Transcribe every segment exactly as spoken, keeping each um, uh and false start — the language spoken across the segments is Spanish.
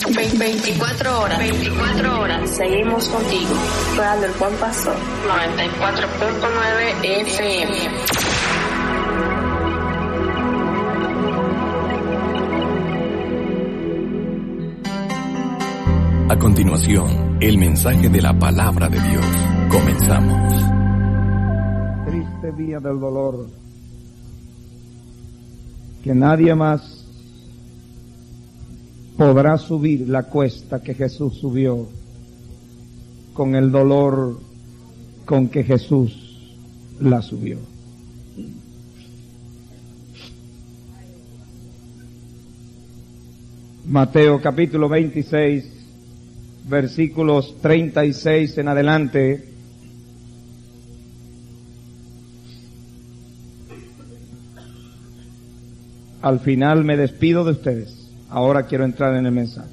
veinticuatro horas. veinticuatro horas. Seguimos contigo. Soy el Juan Pastor. noventa y cuatro punto nueve F M. A continuación, el mensaje de la palabra de Dios. Comenzamos. Triste día del dolor, que nadie más podrá subir la cuesta que Jesús subió con el dolor con que Jesús la subió. Mateo capítulo veintiséis, versículos treinta y seis en adelante. Al final me despido de ustedes. Ahora quiero entrar en el mensaje.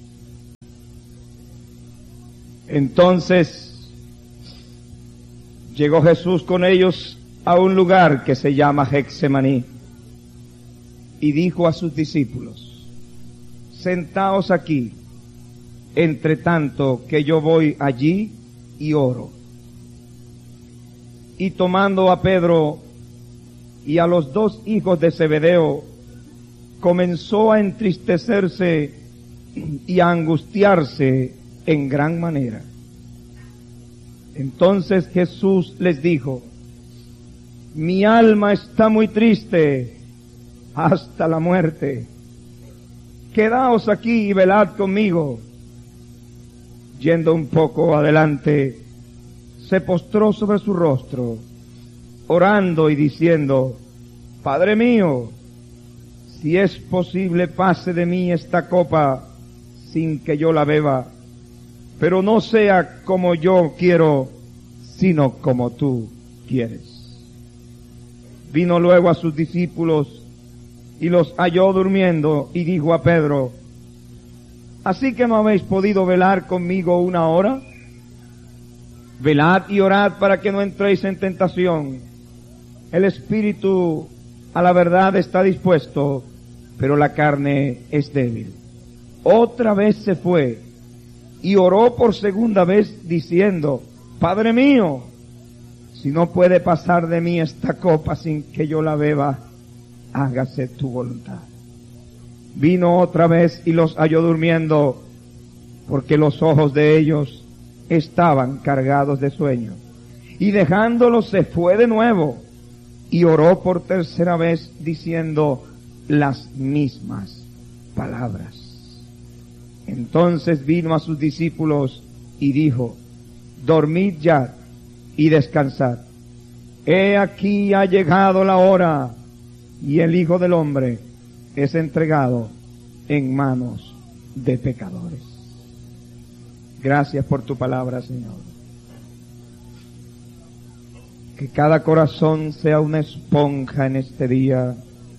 Entonces llegó Jesús con ellos a un lugar que se llama Getsemaní y dijo a sus discípulos: sentaos aquí, entre tanto que yo voy allí y oro. Y tomando a Pedro y a los dos hijos de Zebedeo, comenzó a entristecerse y a angustiarse en gran manera. Entonces Jesús les dijo: mi alma está muy triste hasta la muerte. Quedaos aquí y velad conmigo. Yendo un poco adelante, se postró sobre su rostro, orando y diciendo: Padre mío, si es posible, pase de mí esta copa sin que yo la beba, pero no sea como yo quiero, sino como tú quieres. Vino luego a sus discípulos y los halló durmiendo, y dijo a Pedro: ¿así que no habéis podido velar conmigo una hora? Velad y orad para que no entréis en tentación. El espíritu a la verdad está dispuesto, pero la carne es débil. Otra vez se fue y oró por segunda vez diciendo: Padre mío, si no puede pasar de mí esta copa sin que yo la beba, hágase tu voluntad. Vino otra vez y los halló durmiendo, porque los ojos de ellos estaban cargados de sueño. Y dejándolos se fue de nuevo y oró por tercera vez diciendo las mismas palabras. Entonces vino a sus discípulos y dijo: dormid ya y descansad. He aquí ha llegado la hora, y el Hijo del Hombre es entregado en manos de pecadores. Gracias por tu palabra, Señor. Que cada corazón sea una esponja en este día.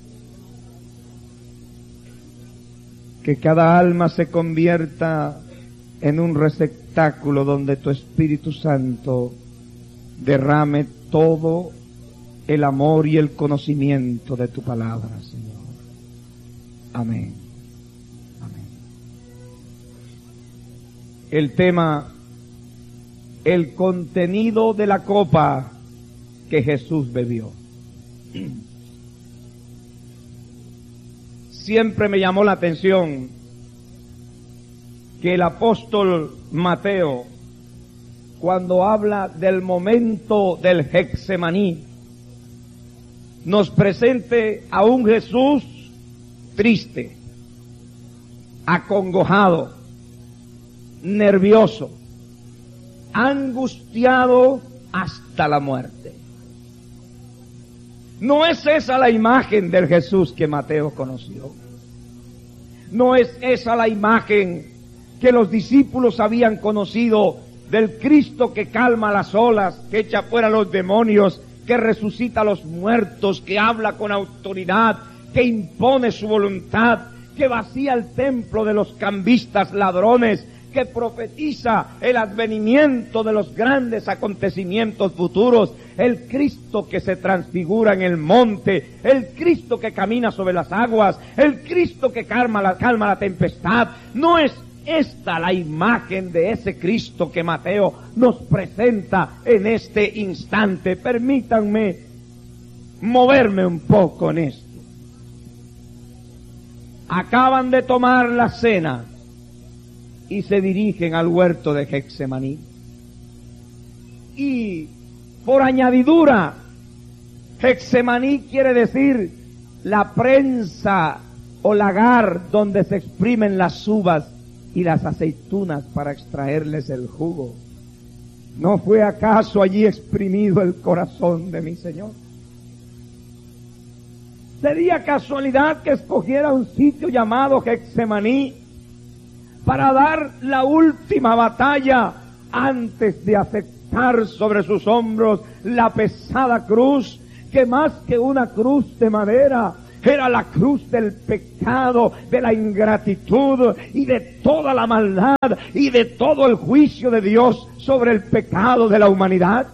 Que cada alma se convierta en un receptáculo donde tu Espíritu Santo derrame todo el amor y el conocimiento de tu palabra, Señor. Amén. Amén. El tema: el contenido de la copa que Jesús bebió. Siempre me llamó la atención que el apóstol Mateo, cuando habla del momento del Getsemaní, nos presente a un Jesús triste, acongojado, nervioso, angustiado hasta la muerte. No es esa la imagen del Jesús que Mateo conoció. No es esa la imagen que los discípulos habían conocido del Cristo que calma las olas, que echa fuera los demonios, que resucita a los muertos, que habla con autoridad, que impone su voluntad, que vacía el templo de los cambistas ladrones, que profetiza el advenimiento de los grandes acontecimientos futuros, el Cristo que se transfigura en el monte, el Cristo que camina sobre las aguas, el Cristo que calma la, calma la tempestad. No es esta la imagen de ese Cristo que Mateo nos presenta en este instante. Permítanme moverme un poco en esto. Acaban de tomar la cena y se dirigen al huerto de Getsemaní. Y por añadidura, Getsemaní quiere decir la prensa o lagar donde se exprimen las uvas y las aceitunas para extraerles el jugo. ¿No fue acaso allí exprimido el corazón de mi Señor? ¿Sería casualidad que escogiera un sitio llamado Getsemaní para dar la última batalla antes de aceptar sobre sus hombros la pesada cruz, que más que una cruz de madera, era la cruz del pecado, de la ingratitud y de toda la maldad y de todo el juicio de Dios sobre el pecado de la humanidad?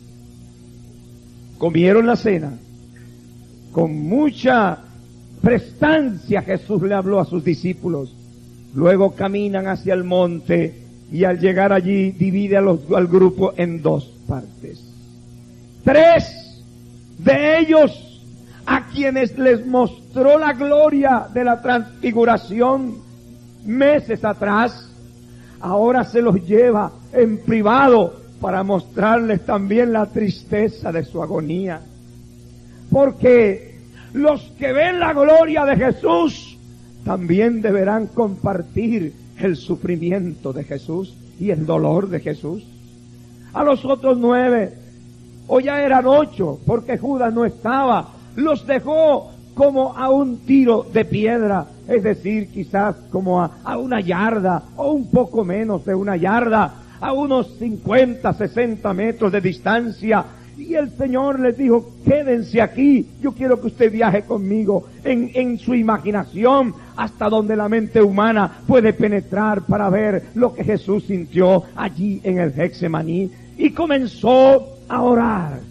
Comieron la cena. Con mucha prestancia Jesús le habló a sus discípulos. Luego caminan hacia el monte y al llegar allí divide a los, al grupo en dos partes. Tres de ellos, a quienes les mostró la gloria de la transfiguración meses atrás, ahora se los lleva en privado para mostrarles también la tristeza de su agonía. Porque los que ven la gloria de Jesús también deberán compartir el sufrimiento de Jesús y el dolor de Jesús. A los otros nueve, o ya eran ocho, porque Judas no estaba, los dejó como a un tiro de piedra, es decir, quizás como a, a una yarda, o un poco menos de una yarda, a unos cincuenta, sesenta metros de distancia. Y el Señor les dijo, quédense aquí, yo quiero que usted viaje conmigo en, en su imaginación hasta donde la mente humana puede penetrar para ver lo que Jesús sintió allí en el Getsemaní. Y comenzó a orar.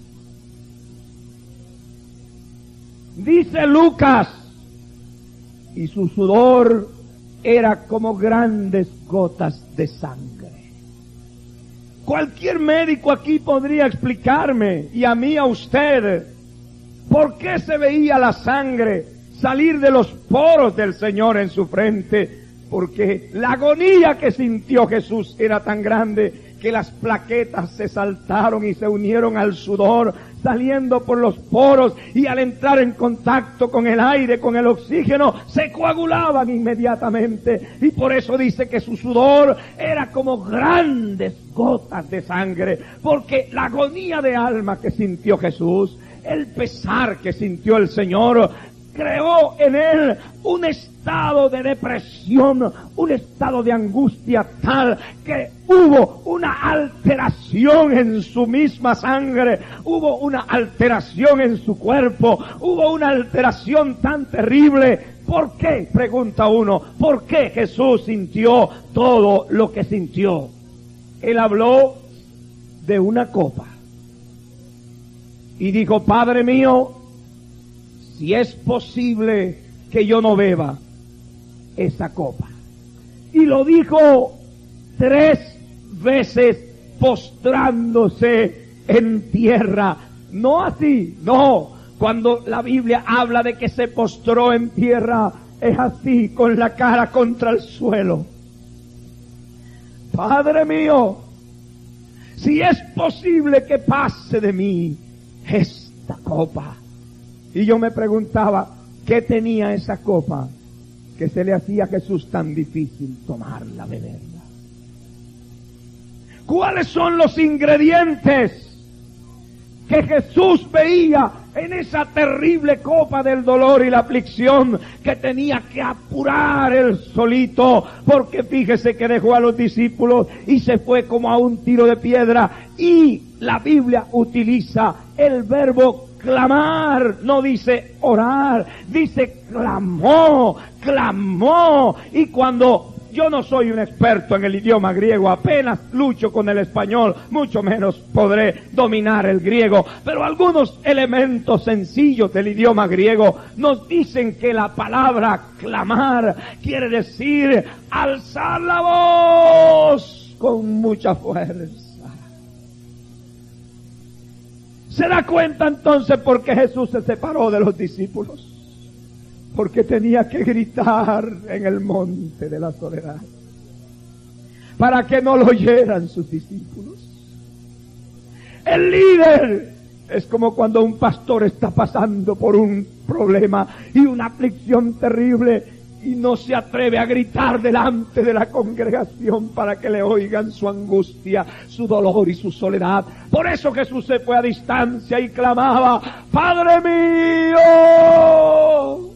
Dice Lucas, y su sudor era como grandes gotas de sangre. Cualquier médico aquí podría explicarme, y a mí, a usted, por qué se veía la sangre salir de los poros del Señor en su frente. Porque la agonía que sintió Jesús era tan grande que las plaquetas se saltaron y se unieron al sudor, saliendo por los poros, y al entrar en contacto con el aire, con el oxígeno, se coagulaban inmediatamente. Y por eso dice que su sudor era como grandes gotas de sangre, porque la agonía de alma que sintió Jesús, el pesar que sintió el Señor, creó en él un estado de depresión, un estado de angustia tal que hubo una alteración en su misma sangre, hubo una alteración en su cuerpo, hubo una alteración tan terrible. ¿Por qué? Pregunta uno. ¿Por qué Jesús sintió todo lo que sintió? Él habló de una copa y dijo, Padre mío, si es posible que yo no beba esa copa. Y lo dijo tres veces postrándose en tierra. No así, no. Cuando la Biblia habla de que se postró en tierra, es así, con la cara contra el suelo. Padre mío, si es posible que pase de mí esta copa. Y yo me preguntaba, ¿qué tenía esa copa que se le hacía a Jesús tan difícil tomarla, beberla? ¿Cuáles son los ingredientes que Jesús veía en esa terrible copa del dolor y la aflicción que tenía que apurar él solito? Porque fíjese que dejó a los discípulos y se fue como a un tiro de piedra. Y la Biblia utiliza el verbo clamar, no dice orar, dice clamó, clamó. Y cuando yo no soy un experto en el idioma griego, apenas lucho con el español, mucho menos podré dominar el griego, pero algunos elementos sencillos del idioma griego nos dicen que la palabra clamar quiere decir alzar la voz con mucha fuerza. ¿Se da cuenta entonces por qué Jesús se separó de los discípulos? Porque tenía que gritar en el monte de la soledad para que no lo oyeran sus discípulos. El líder es como cuando un pastor está pasando por un problema y una aflicción terrible y no se atreve a gritar delante de la congregación para que le oigan su angustia, su dolor y su soledad. Por eso Jesús se fue a distancia y clamaba: ¡Padre mío!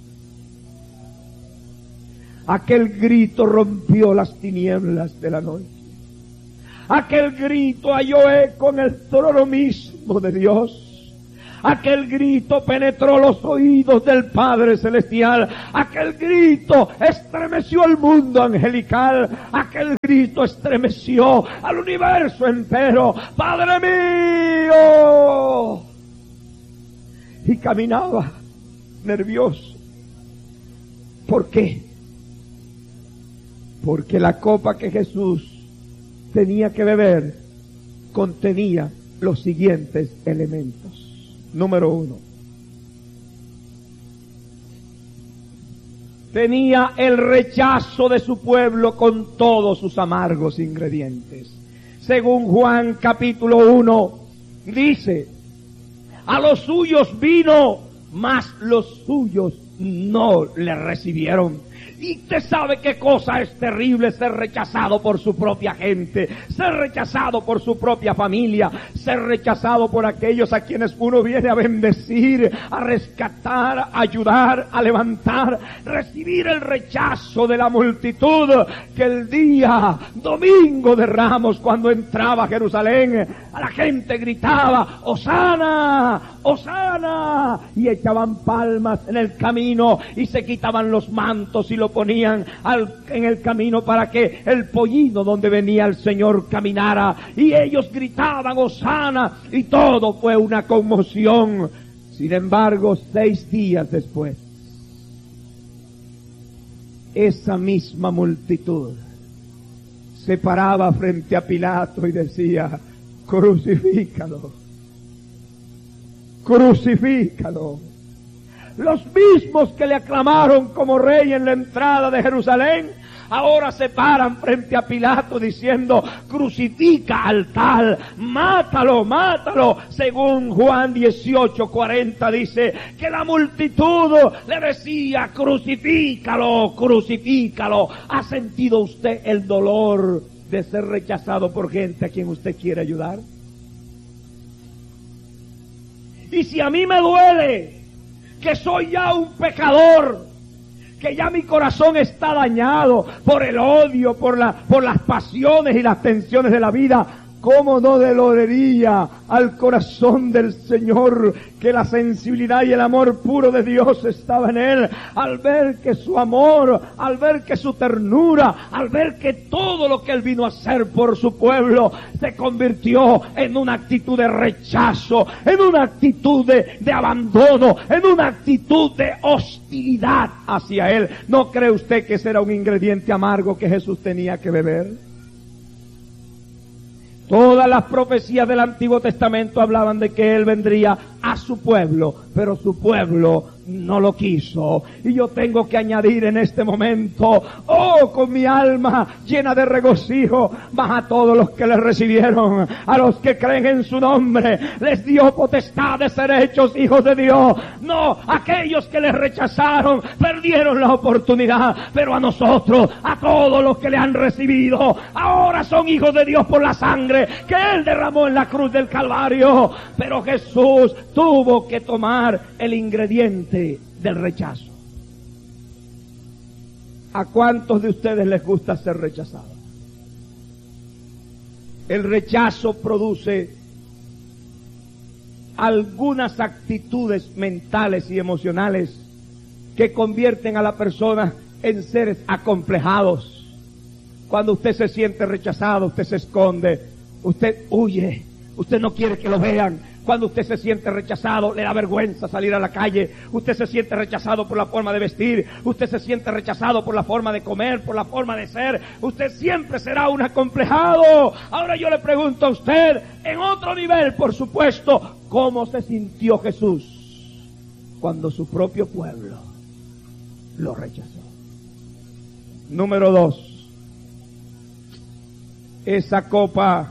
Aquel grito rompió las tinieblas de la noche. Aquel grito halló eco en el trono mismo de Dios. Aquel grito penetró los oídos del Padre Celestial. Aquel grito estremeció el mundo angelical. Aquel grito estremeció al universo entero. ¡Padre mío! Y caminaba nervioso. ¿Por qué? Porque la copa que Jesús tenía que beber contenía los siguientes elementos. Número uno, tenía el rechazo de su pueblo con todos sus amargos ingredientes. Según Juan capítulo uno, dice: a los suyos vino, mas los suyos no le recibieron. Y usted sabe qué cosa es terrible: ser rechazado por su propia gente, ser rechazado por su propia familia, ser rechazado por aquellos a quienes uno viene a bendecir, a rescatar, a ayudar, a levantar, recibir el rechazo de la multitud que el día domingo de Ramos, cuando entraba a Jerusalén, a la gente gritaba: ¡Hosana! ¡Hosana! Y echaban palmas en el camino y se quitaban los mantos y lo ponían al, en el camino para que el pollino donde venía el Señor caminara, y ellos gritaban hosana, y todo fue una conmoción. Sin embargo, seis días después, esa misma multitud se paraba frente a Pilato y decía: crucifícalo, crucifícalo. Los mismos que le aclamaron como rey en la entrada de Jerusalén, ahora se paran frente a Pilato diciendo: crucifica al tal, mátalo, mátalo. Según Juan dieciocho cuarenta dice que la multitud le decía: crucifícalo, crucifícalo. ¿Ha sentido usted el dolor de ser rechazado por gente a quien usted quiere ayudar? Y si a mí me duele que soy ya un pecador, que ya mi corazón está dañado por el odio, por la, por las pasiones y las tensiones de la vida, ¿cómo no dolería al corazón del Señor que la sensibilidad y el amor puro de Dios estaba en Él, al ver que su amor, al ver que su ternura, al ver que todo lo que Él vino a hacer por su pueblo se convirtió en una actitud de rechazo, en una actitud de, de abandono, en una actitud de hostilidad hacia Él? ¿No cree usted que ese era un ingrediente amargo que Jesús tenía que beber? Todas las profecías del Antiguo Testamento hablaban de que Él vendría a su pueblo, pero su pueblo no lo quiso. Y yo tengo que añadir en este momento: oh, con mi alma llena de regocijo, mas a todos los que le recibieron, a los que creen en su nombre, les dio potestad de ser hechos hijos de Dios. No, aquellos que le rechazaron perdieron la oportunidad, pero a nosotros, a todos los que le han recibido, ahora son hijos de Dios por la sangre que Él derramó en la cruz del Calvario. Pero Jesús tuvo que tomar el ingrediente del rechazo. ¿A cuántos de ustedes les gusta ser rechazados? El rechazo produce algunas actitudes mentales y emocionales que convierten a la persona en seres acomplejados. Cuando usted se siente rechazado, usted se esconde, usted huye, usted no quiere que lo vean. Cuando usted se siente rechazado, le da vergüenza salir a la calle. Usted se siente rechazado por la forma de vestir. Usted se siente rechazado por la forma de comer, por la forma de ser. Usted siempre será un acomplejado. Ahora yo le pregunto a usted, en otro nivel, por supuesto, ¿cómo se sintió Jesús cuando su propio pueblo lo rechazó? Número dos, esa copa.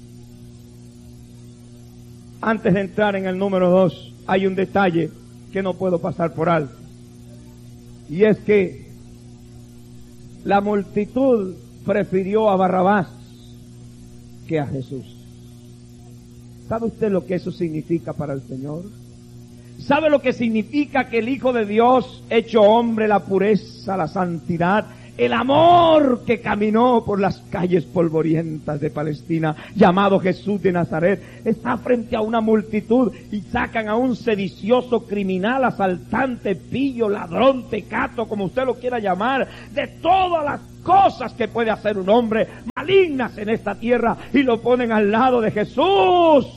Antes de entrar en el número dos, hay un detalle que no puedo pasar por alto. Y es que la multitud prefirió a Barrabás que a Jesús. ¿Sabe usted lo que eso significa para el Señor? ¿Sabe lo que significa que el Hijo de Dios, hecho hombre, la pureza, la santidad, el amor que caminó por las calles polvorientas de Palestina, llamado Jesús de Nazaret, está frente a una multitud y sacan a un sedicioso, criminal, asaltante, pillo, ladrón, tecato, como usted lo quiera llamar, de todas las cosas que puede hacer un hombre malignas en esta tierra, y lo ponen al lado de Jesús?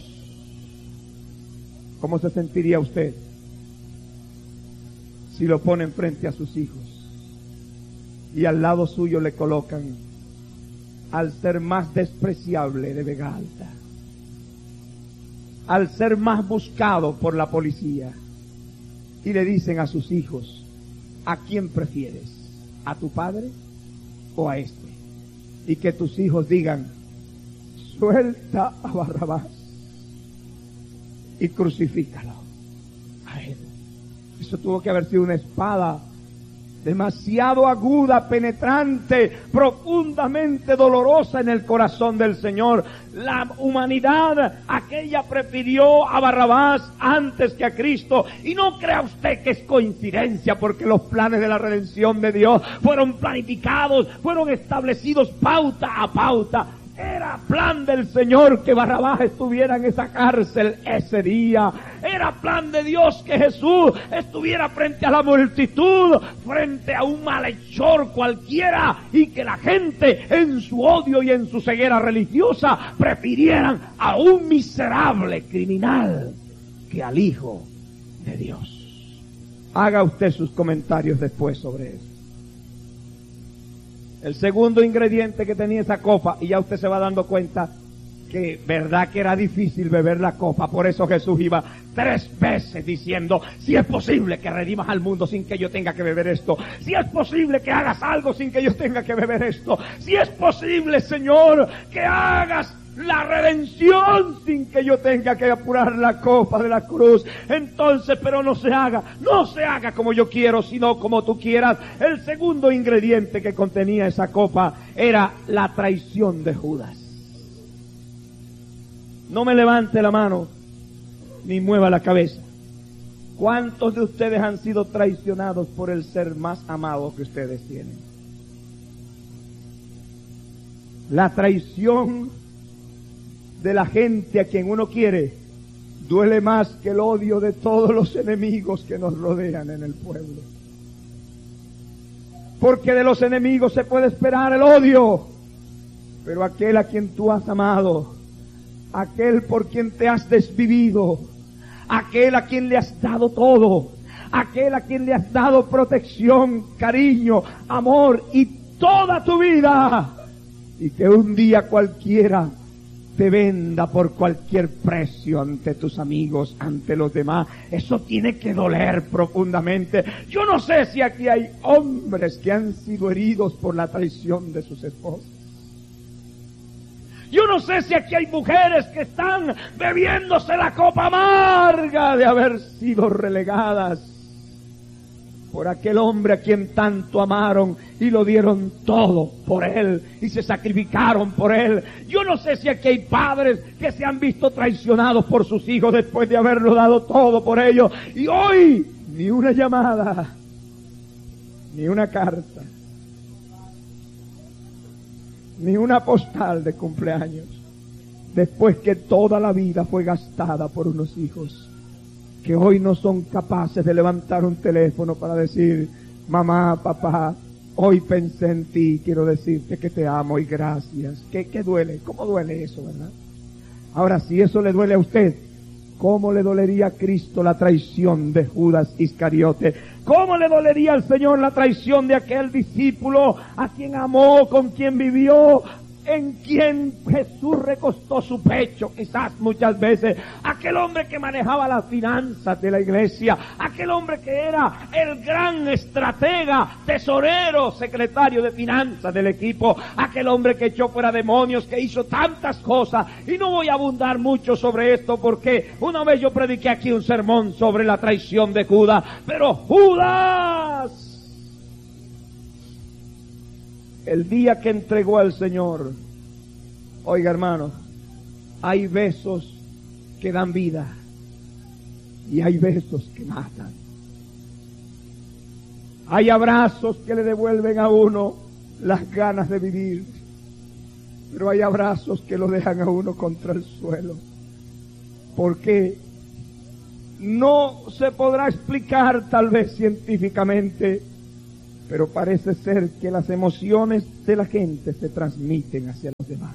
¿Cómo se sentiría usted si lo ponen frente a sus hijos y al lado suyo le colocan al ser más despreciable de Vega Alta, al ser más buscado por la policía, y le dicen a sus hijos, ¿a quién prefieres? ¿A tu padre o a este? Y que tus hijos digan, suelta a Barrabás y crucifícalo a él. Eso tuvo que haber sido una espada demasiado aguda, penetrante, profundamente dolorosa en el corazón del Señor. La humanidad aquella prefirió a Barrabás antes que a Cristo, y no crea usted que es coincidencia, porque los planes de la redención de Dios fueron planificados, fueron establecidos pauta a pauta. Era plan del Señor que Barrabás estuviera en esa cárcel ese día. Era plan de Dios que Jesús estuviera frente a la multitud, frente a un malhechor cualquiera, y que la gente en su odio y en su ceguera religiosa prefirieran a un miserable criminal que al Hijo de Dios. Haga usted sus comentarios después sobre eso. El segundo ingrediente que tenía esa copa, y ya usted se va dando cuenta que verdad que era difícil beber la copa. Por eso Jesús iba tres veces diciendo, si es posible que redimas al mundo sin que yo tenga que beber esto, si es posible que hagas algo sin que yo tenga que beber esto, si es posible, Señor, que hagas la redención sin que yo tenga que apurar la copa de la cruz. Entonces, pero no se haga, no se haga como yo quiero, sino como tú quieras. El segundo ingrediente que contenía esa copa era la traición de Judas. No me levante la mano ni mueva la cabeza. ¿Cuántos de ustedes han sido traicionados por el ser más amado que ustedes tienen? La traición de la gente a quien uno quiere duele más que el odio de todos los enemigos que nos rodean en el pueblo. Porque de los enemigos se puede esperar el odio, pero aquel a quien tú has amado, aquel por quien te has desvivido, aquel a quien le has dado todo, aquel a quien le has dado protección, cariño, amor y toda tu vida, y que un día cualquiera te venda por cualquier precio ante tus amigos, ante los demás, eso tiene que doler profundamente. Yo no sé si aquí hay hombres que han sido heridos por la traición de sus esposas. Yo no sé si aquí hay mujeres que están bebiéndose la copa amarga de haber sido relegadas por aquel hombre a quien tanto amaron y lo dieron todo por él y se sacrificaron por él. Yo no sé si aquí hay padres que se han visto traicionados por sus hijos después de haberlo dado todo por ellos, y hoy ni una llamada, ni una carta, ni una postal de cumpleaños, después que toda la vida fue gastada por unos hijos que hoy no son capaces de levantar un teléfono para decir, mamá, papá, hoy pensé en ti, quiero decirte que te amo y gracias. ¿Qué, qué duele? ¿Cómo duele eso, verdad? Ahora, si eso le duele a usted, ¿cómo le dolería a Cristo la traición de Judas Iscariote? ¿Cómo le dolería al Señor la traición de aquel discípulo a quien amó, con quien vivió, en quien Jesús recostó su pecho, quizás muchas veces? Aquel hombre que manejaba las finanzas de la iglesia, aquel hombre que era el gran estratega, tesorero, secretario de finanzas del equipo, aquel hombre que echó fuera demonios, que hizo tantas cosas. Y no voy a abundar mucho sobre esto porque una vez yo prediqué aquí un sermón sobre la traición de Judas, pero Judas, el día que entregó al Señor, oiga hermano, hay besos que dan vida y hay besos que matan. Hay abrazos que le devuelven a uno las ganas de vivir, pero hay abrazos que lo dejan a uno contra el suelo, porque no se podrá explicar tal vez científicamente, pero parece ser que las emociones de la gente se transmiten hacia los demás.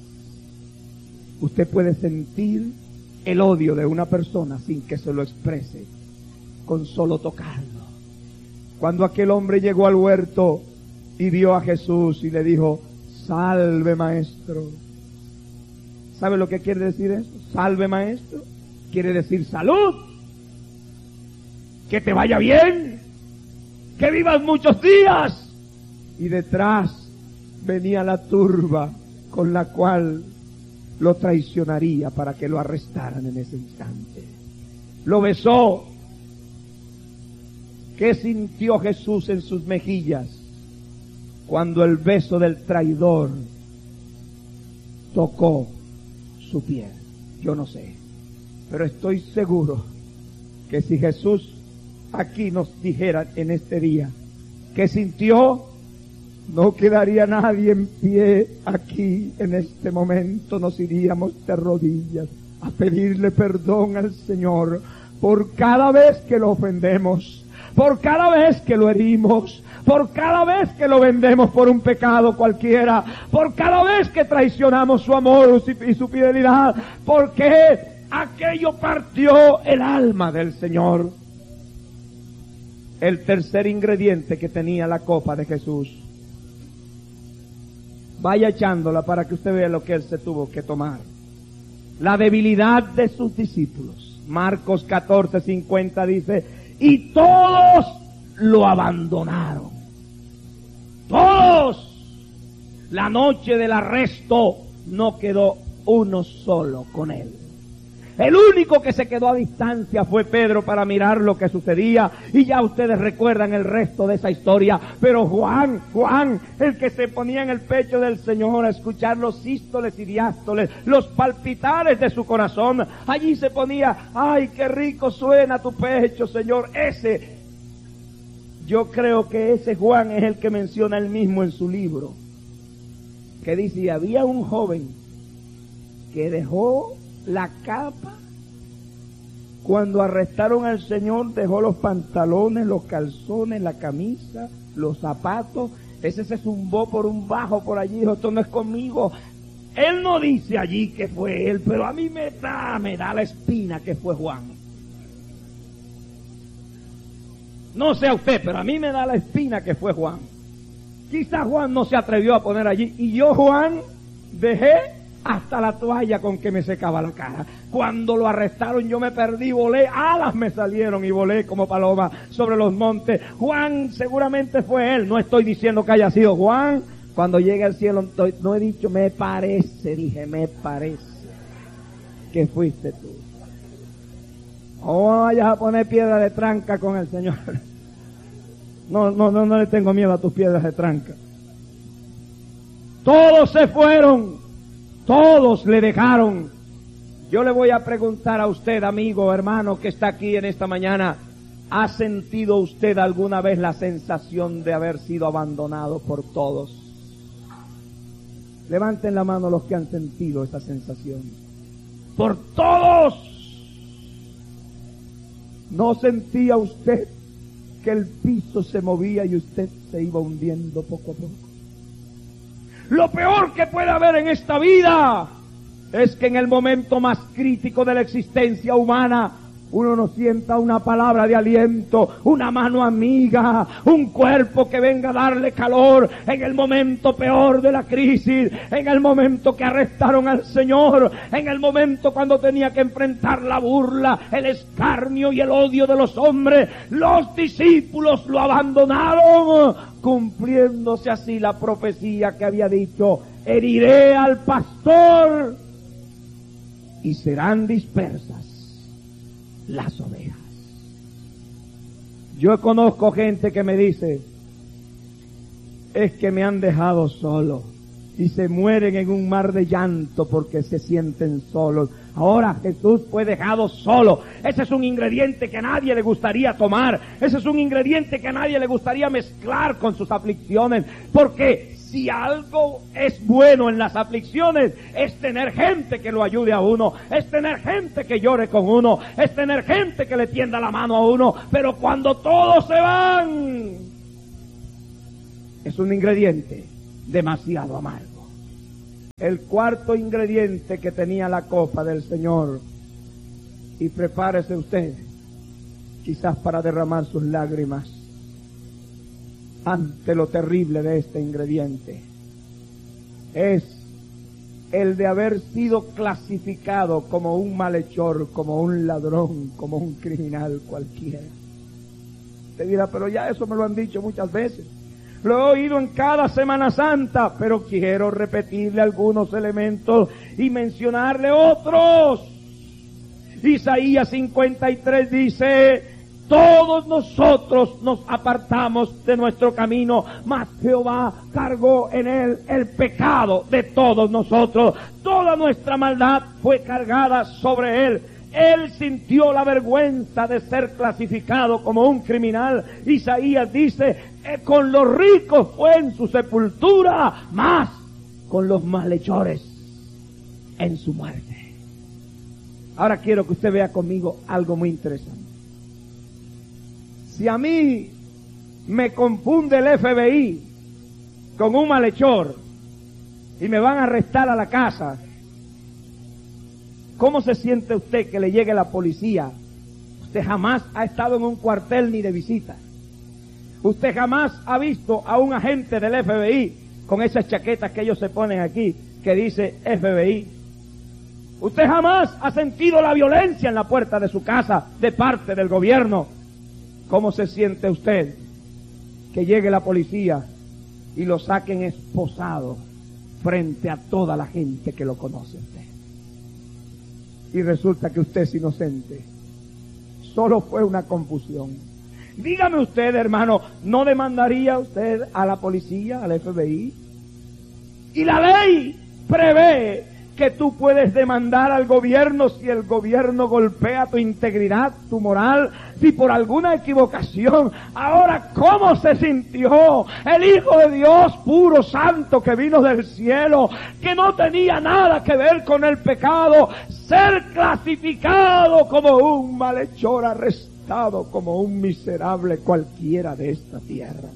Usted puede sentir el odio de una persona sin que se lo exprese, con solo tocarlo. Cuando aquel hombre llegó al huerto y vio a Jesús y le dijo, salve maestro. ¿Sabe lo que quiere decir eso? Salve maestro. Quiere decir salud. Que te vaya bien. Que vivas muchos días. Y detrás venía la turba con la cual lo traicionaría para que lo arrestaran en ese instante. Lo besó. ¿Qué sintió Jesús en sus mejillas cuando el beso del traidor tocó su piel? Yo no sé, pero estoy seguro que si Jesús aquí nos dijera en este día ¿qué sintió? No quedaría nadie en pie aquí en este momento. Nos iríamos de rodillas a pedirle perdón al Señor por cada vez que lo ofendemos, por cada vez que lo herimos, por cada vez que lo vendemos por un pecado cualquiera, por cada vez que traicionamos su amor y su fidelidad, porque aquello partió el alma del Señor. El tercer ingrediente que tenía la copa de Jesús. Vaya echándola para que usted vea lo que él se tuvo que tomar. La debilidad de sus discípulos. Marcos catorce cincuenta dice, y todos lo abandonaron. Todos. La noche del arresto no quedó uno solo con él. El único que se quedó a distancia fue Pedro para mirar lo que sucedía, y ya ustedes recuerdan el resto de esa historia. Pero Juan, Juan, el que se ponía en el pecho del Señor a escuchar los sístoles y diástoles, los palpitares de su corazón, allí se ponía, ay, qué rico suena tu pecho, Señor. Ese, yo creo que ese Juan es el que menciona él mismo en su libro, que dice, había un joven que dejó la capa, cuando arrestaron al Señor, dejó los pantalones, los calzones, la camisa, los zapatos. Ese se zumbó por un bajo por allí, dijo, esto no es conmigo. Él no dice allí que fue él, pero a mí me da, me da la espina que fue Juan. No sé a usted, pero a mí me da la espina que fue Juan. Quizás Juan no se atrevió a poner allí, y yo, Juan, dejé hasta la toalla con que me secaba la cara. Cuando lo arrestaron yo me perdí, volé, alas me salieron y volé como paloma sobre los montes. Juan seguramente fue él, no estoy diciendo que haya sido Juan. Cuando llegue al cielo no he dicho me parece, dije me parece que fuiste tú. No vayas a poner piedra de tranca con el Señor. No, no, no, no le tengo miedo a tus piedras de tranca. Todos se fueron. Todos le dejaron. Yo le voy a preguntar a usted, amigo, hermano, que está aquí en esta mañana, ¿ha sentido usted alguna vez la sensación de haber sido abandonado por todos? Levanten la mano los que han sentido esa sensación. ¡Por todos! ¿No sentía usted que el piso se movía y usted se iba hundiendo poco a poco. Lo peor que puede haber en esta vida es que en el momento más crítico de la existencia humana uno no sienta una palabra de aliento, una mano amiga, un cuerpo que venga a darle calor en el momento peor de la crisis, en el momento que arrestaron al Señor, en el momento cuando tenía que enfrentar la burla, el escarnio y el odio de los hombres. Los discípulos lo abandonaron, cumpliéndose así la profecía que había dicho: heriré al pastor y serán dispersas las ovejas. Yo conozco gente que me dice: es que me han dejado solo, y se mueren en un mar de llanto porque se sienten solos. Ahora Jesús fue dejado solo. Ese es un ingrediente que a nadie le gustaría tomar. Ese es un ingrediente que a nadie le gustaría mezclar con sus aflicciones, porque si algo es bueno en las aflicciones, es tener gente que lo ayude a uno, es tener gente que llore con uno, es tener gente que le tienda la mano a uno. Pero cuando todos se van, es un ingrediente demasiado amargo. El cuarto ingrediente que tenía la copa del Señor, y prepárese usted, quizás para derramar sus lágrimas ante lo terrible de este ingrediente, es el de haber sido clasificado como un malhechor, como un ladrón, como un criminal cualquiera. Usted dirá: pero ya eso me lo han dicho muchas veces, lo he oído en cada Semana Santa, pero quiero repetirle algunos elementos y mencionarle otros. Isaías cincuenta y tres dice: todos nosotros nos apartamos de nuestro camino, mas Jehová cargó en él el pecado de todos nosotros. Toda nuestra maldad fue cargada sobre él. Él sintió la vergüenza de ser clasificado como un criminal. Isaías dice: eh, con los ricos fue en su sepultura, mas con los malhechores en su muerte. Ahora quiero que usted vea conmigo algo muy interesante. Si a mí me confunde el F B I con un malhechor y me van a arrestar a la casa, ¿cómo se siente usted que le llegue la policía? Usted jamás ha estado en un cuartel ni de visita. Usted jamás ha visto a un agente del F B I con esas chaquetas que ellos se ponen aquí, que dice F B I. Usted jamás ha sentido la violencia en la puerta de su casa de parte del gobierno. ¿Cómo se siente usted que llegue la policía y lo saquen esposado frente a toda la gente que lo conoce a usted? Y resulta que usted es inocente. Solo fue una confusión. Dígame usted, hermano, ¿no demandaría usted a la policía, al F B I? Y la ley prevé que tú puedes demandar al gobierno si el gobierno golpea tu integridad, tu moral, si por alguna equivocación. Ahora, ¿cómo se sintió el Hijo de Dios puro, santo, que vino del cielo, que no tenía nada que ver con el pecado, ser clasificado como un malhechor, arrestado como un miserable cualquiera de esta tierra?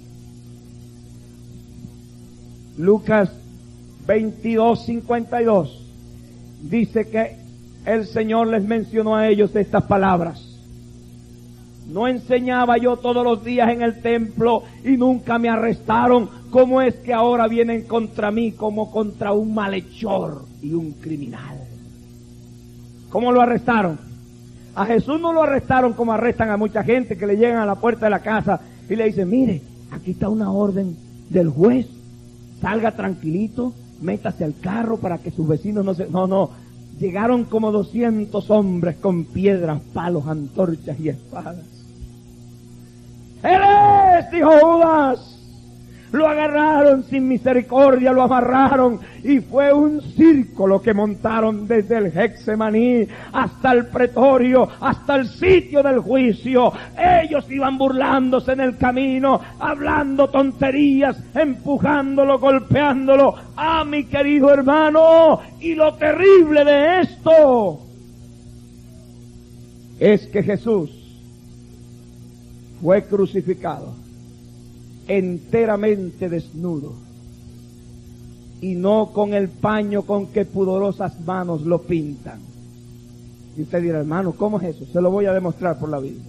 Lucas veintidós cincuenta y dos dice que el Señor les mencionó a ellos estas palabras: ¿no enseñaba yo todos los días en el templo y nunca me arrestaron? ¿Cómo es que ahora vienen contra mí como contra un malhechor y un criminal? ¿Cómo lo arrestaron? A Jesús no lo arrestaron como arrestan a mucha gente, que le llegan a la puerta de la casa y le dicen: mire, aquí está una orden del juez, salga tranquilito, métase al carro para que sus vecinos no se... No, no, llegaron como doscientos hombres con piedras, palos, antorchas y espadas. ¡Él es!, dijo Judas. Lo agarraron sin misericordia, lo amarraron, y fue un circo lo que montaron desde el Getsemaní hasta el pretorio, hasta el sitio del juicio. Ellos iban burlándose en el camino, hablando tonterías, empujándolo, golpeándolo. ¡Ah, mi querido hermano! Y lo terrible de esto es que Jesús fue crucificado enteramente desnudo, y no con el paño con que pudorosas manos lo pintan. Y usted dirá, hermano, ¿cómo es eso? Se lo voy a demostrar por la Biblia.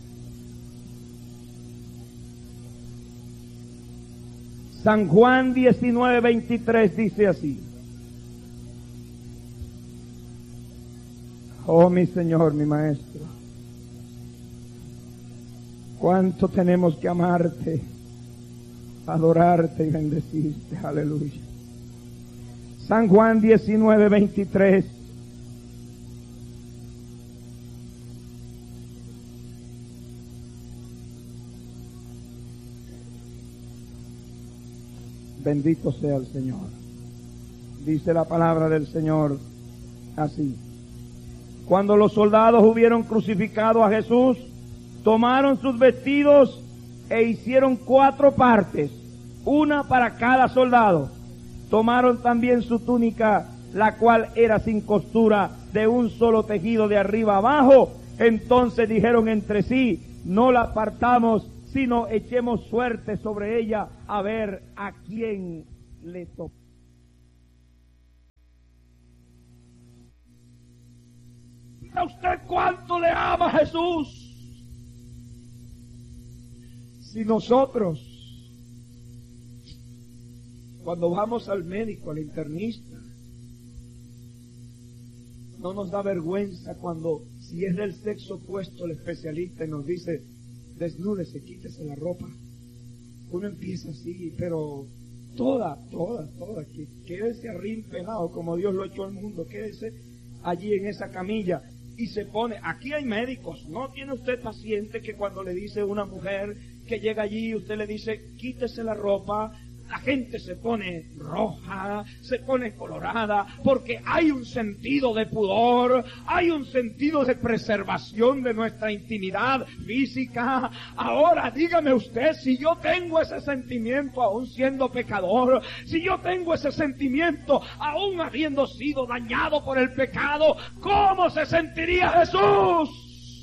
San Juan diecinueve veintitrés dice así: oh mi Señor, mi Maestro, cuánto tenemos que amarte, adorarte y bendecirte. Aleluya. San Juan diecinueve veintitrés. Bendito sea el Señor. Dice la palabra del Señor así: cuando los soldados hubieron crucificado a Jesús, tomaron sus vestidos e hicieron cuatro partes, una para cada soldado. Tomaron también su túnica, la cual era sin costura, de un solo tejido de arriba abajo. Entonces dijeron entre sí: no la apartamos, sino echemos suerte sobre ella, a ver a quién le toca. ¿A usted cuánto le ama Jesús? Si nosotros, cuando vamos al médico, al internista, no nos da vergüenza cuando, si es del sexo opuesto, el especialista nos dice: desnúdese, quítese la ropa. Uno empieza así, pero toda, toda, toda, que quédese arrimpenado como Dios lo echó al mundo, quédese allí en esa camilla. Y se pone, aquí hay médicos, no tiene usted paciente que cuando le dice una mujer que llega allí, usted le dice: quítese la ropa, la gente se pone roja, se pone colorada, porque hay un sentido de pudor, hay un sentido de preservación de nuestra intimidad física. Ahora dígame usted, si yo tengo ese sentimiento aún siendo pecador, si yo tengo ese sentimiento aún habiendo sido dañado por el pecado, ¿cómo se sentiría Jesús?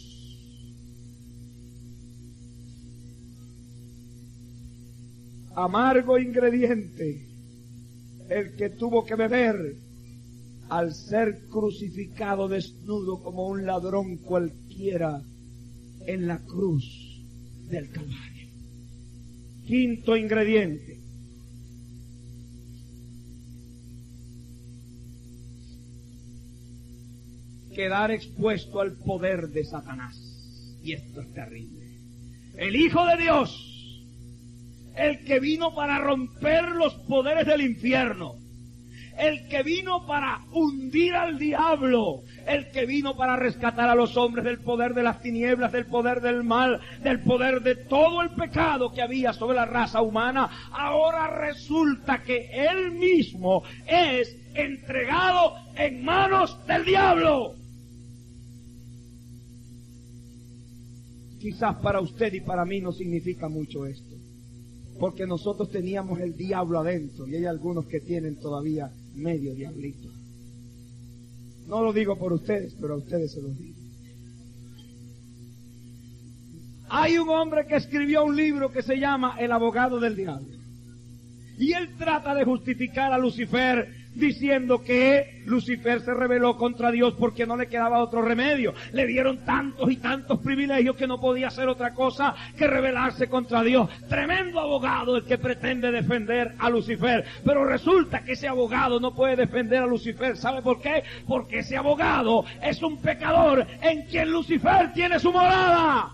Amargo ingrediente el que tuvo que beber al ser crucificado desnudo como un ladrón cualquiera en la cruz del Calvario. Quinto ingrediente: quedar expuesto al poder de Satanás. Y esto es terrible. El Hijo de Dios, el que vino para romper los poderes del infierno, el que vino para hundir al diablo, el que vino para rescatar a los hombres del poder de las tinieblas, del poder del mal, del poder de todo el pecado que había sobre la raza humana, ahora resulta que él mismo es entregado en manos del diablo. Quizás para usted y para mí no significa mucho esto, porque nosotros teníamos el diablo adentro y hay algunos que tienen todavía medio diablito. No lo digo por ustedes, pero a ustedes se los digo. Hay un hombre que escribió un libro que se llama El abogado del diablo. Y él trata de justificar a Lucifer diciendo que Lucifer se rebeló contra Dios porque no le quedaba otro remedio. Le dieron tantos y tantos privilegios que no podía hacer otra cosa que rebelarse contra Dios. Tremendo abogado el que pretende defender a Lucifer. Pero resulta que ese abogado no puede defender a Lucifer. ¿Sabe por qué? Porque ese abogado es un pecador en quien Lucifer tiene su morada.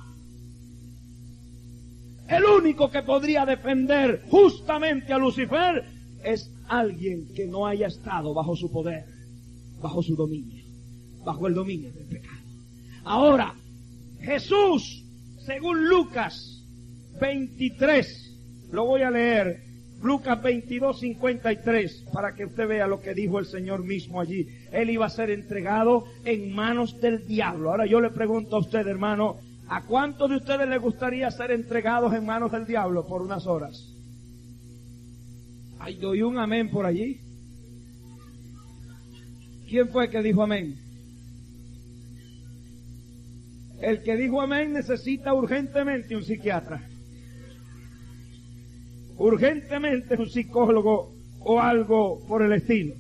El único que podría defender justamente a Lucifer es alguien que no haya estado bajo su poder, bajo su dominio, bajo el dominio del pecado. Ahora, Jesús, según Lucas veintitrés, lo voy a leer, Lucas veintidós, cincuenta y tres, para que usted vea lo que dijo el Señor mismo allí. Él iba a ser entregado en manos del diablo. Ahora yo le pregunto a usted, hermano, ¿a cuántos de ustedes les gustaría ser entregados en manos del diablo por unas horas? Ay, doy un amén por allí. ¿Quién fue que dijo amén? El que dijo amén necesita urgentemente un psiquiatra, urgentemente un psicólogo o algo por el estilo.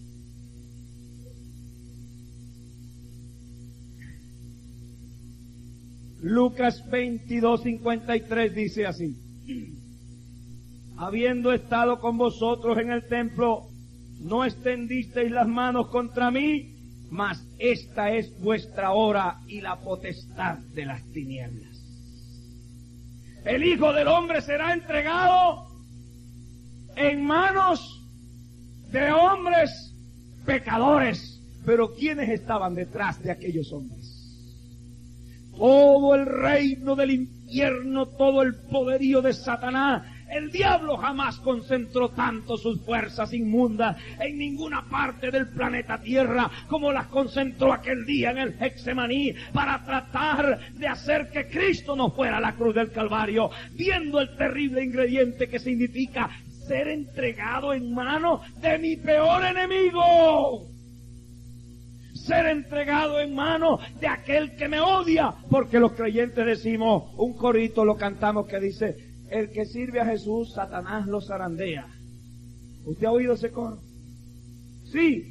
Lucas veintidós cincuenta y tres dice así: habiendo estado con vosotros en el templo, no extendisteis las manos contra mí, mas esta es vuestra hora y la potestad de las tinieblas. El Hijo del Hombre será entregado en manos de hombres pecadores. Pero ¿quiénes estaban detrás de aquellos hombres? Todo el reino del infierno, todo el poderío de Satanás. El diablo jamás concentró tanto sus fuerzas inmundas en ninguna parte del planeta Tierra como las concentró aquel día en el Getsemaní para tratar de hacer que Cristo no fuera a la cruz del Calvario, viendo el terrible ingrediente que significa ser entregado en manos de mi peor enemigo. Ser entregado en manos de aquel que me odia, porque los creyentes decimos, un corito lo cantamos que dice: el que sirve a Jesús, Satanás lo zarandea. ¿Usted ha oído ese coro? Sí.